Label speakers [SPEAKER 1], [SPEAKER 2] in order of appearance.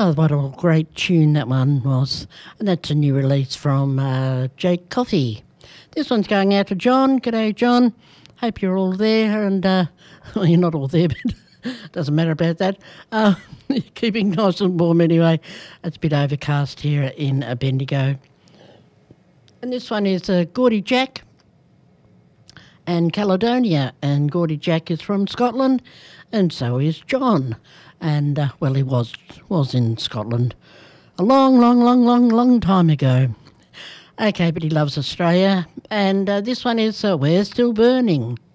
[SPEAKER 1] Oh, what a great tune that one was. And that's a new release from Jake Coffey. This one's going out to John. G'day, John. Hope you're all there. And, well, you're not all there, but doesn't matter about that. Keeping nice and warm anyway. It's a bit overcast here in Bendigo. And this one is Gordy Jack and Caledonia. And Gordy Jack is from Scotland, and so is John. And, well, he was in Scotland a long time ago. Okay, but he loves Australia. And this one is We're Still Burning.